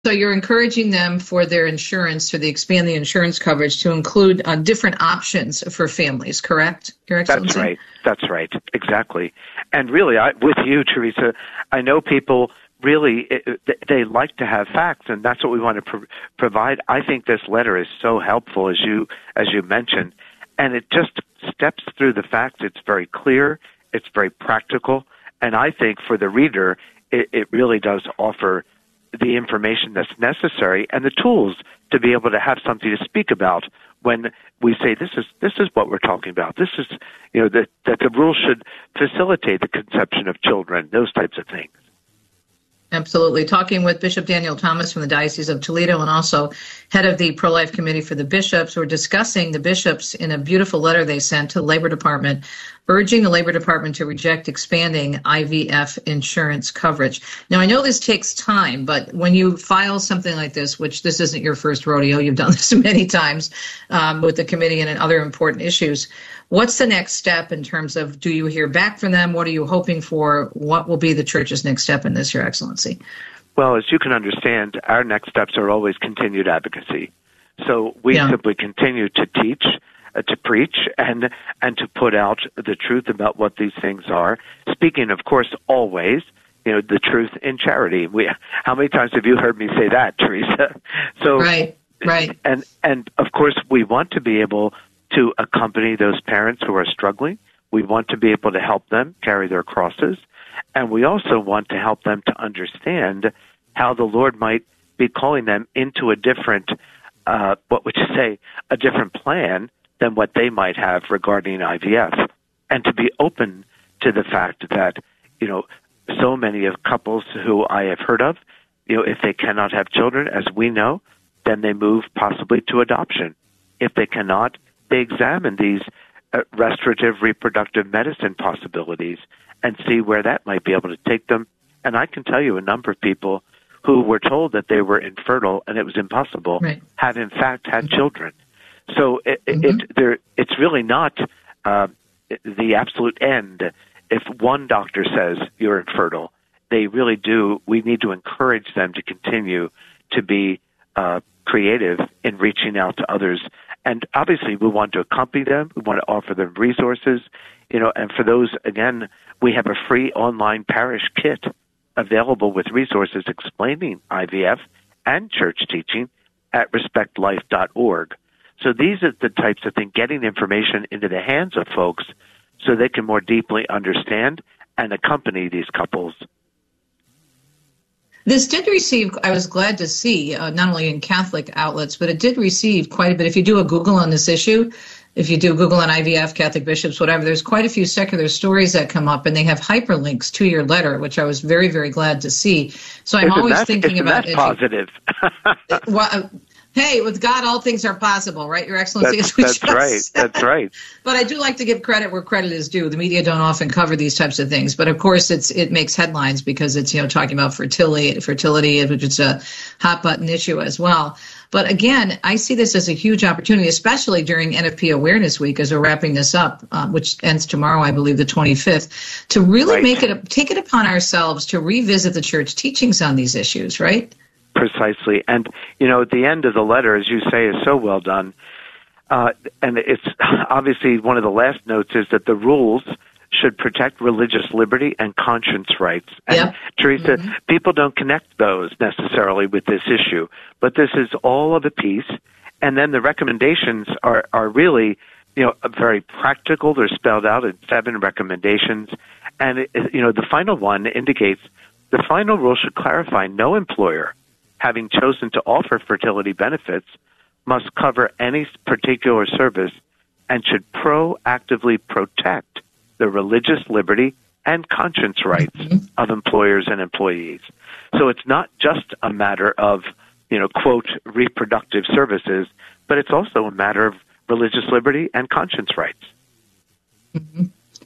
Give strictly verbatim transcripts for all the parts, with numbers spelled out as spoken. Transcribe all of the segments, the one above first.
So you're encouraging them for their insurance, to the expand the insurance coverage to include uh, different options for families, correct, Your Excellency? That's right. That's right. Exactly. And really, I, with you, Teresa, I know people really, it, they like to have facts, and that's what we want to pro- provide. I think this letter is so helpful, as you as you mentioned, and it just steps through the facts. It's very clear. It's very practical. And I think for the reader, it, it really does offer the information that's necessary and the tools to be able to have something to speak about when we say this is this is what we're talking about. This is, you know, that that the rules should facilitate the conception of children, those types of things. Absolutely. Talking with Bishop Daniel Thomas from the Diocese of Toledo and also head of the Pro-Life Committee for the Bishops. We're discussing the bishops in a beautiful letter they sent to the Labor Department, urging the Labor Department to reject expanding I V F insurance coverage. Now, I know this takes time, but when you file something like this, which this isn't your first rodeo, you've done this many times um, with the committee and in other important issues, what's the next step in terms of, do you hear back from them? What are you hoping for? What will be the church's next step in this, Your Excellency? Well, as you can understand, our next steps are always continued advocacy. So we yeah. simply continue to teach, uh, to preach, and and to put out the truth about what these things are. Speaking, of course, always, you know, the truth in charity. We, how many times have you heard me say that, Teresa? So, right, right. And, and, of course, we want to be able to accompany those parents who are struggling. We want to be able to help them carry their crosses. And we also want to help them to understand how the Lord might be calling them into a different, uh, what would you say, a different plan than what they might have regarding I V F. And to be open to the fact that, you know, so many of couples who I have heard of, you know, if they cannot have children, as we know, then they move possibly to adoption. If they cannot, they examine these uh, restorative reproductive medicine possibilities and see where that might be able to take them. And I can tell you a number of people who were told that they were infertile and it was impossible, right. have in fact had mm-hmm. children. So it, mm-hmm. it, there, it's really not uh, the absolute end. If one doctor says you're infertile, they really do. We need to encourage them to continue to be uh, creative in reaching out to others. And obviously, we want to accompany them. We want to offer them resources. You know, and for those, again, we have a free online parish kit available with resources explaining I V F and church teaching at respect life dot org. So these are the types of things, getting information into the hands of folks so they can more deeply understand and accompany these couples. This did receive, I was glad to see, uh, not only in Catholic outlets, but it did receive quite a bit. If you do a Google on this issue, if you do Google on I V F, Catholic bishops, whatever, there's quite a few secular stories that come up, and they have hyperlinks to your letter, which I was very, very glad to see. So I'm isn't always that, thinking isn't about that positive. well, hey, with God, all things are possible, right, Your Excellency? That's, that's right. Said. That's right. But I do like to give credit where credit is due. The media don't often cover these types of things, but of course, it's it makes headlines because it's you know talking about fertility, fertility, which is a hot button issue as well. But again, I see this as a huge opportunity, especially during N F P Awareness Week, as we're wrapping this up, uh, which ends tomorrow, I believe, the twenty-fifth, to really right. make it take it upon ourselves to revisit the church teachings on these issues, right? Precisely. And, you know, at the end of the letter, as you say, is so well done. Uh, and it's obviously one of the last notes is that the rules should protect religious liberty and conscience rights. And yep. Teresa, mm-hmm. people don't connect those necessarily with this issue, but this is all of a piece. And then the recommendations are, are really, you know, very practical. They're spelled out in seven recommendations. And, it, you know, the final one indicates the final rule should clarify no employer having chosen to offer fertility benefits must cover any particular service and should proactively protect the religious liberty and conscience rights mm-hmm. of employers and employees. So it's not just a matter of, you know, quote, reproductive services, but it's also a matter of religious liberty and conscience rights. Mm-hmm.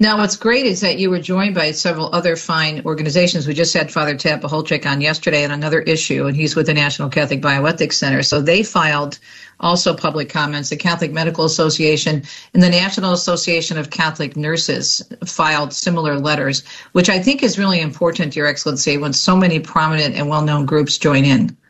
Now, what's great is that you were joined by several other fine organizations. We just had Father Ted Paholczyk on yesterday on another issue, and he's with the National Catholic Bioethics Center. So they filed also public comments. The Catholic Medical Association and the National Association of Catholic Nurses filed similar letters, which I think is really important, Your Excellency, when so many prominent and well-known groups join in.